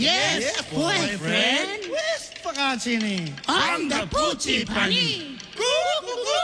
Yes, boyfriend. Wes, pekan sini. On the Poochie Bunny. Kuku.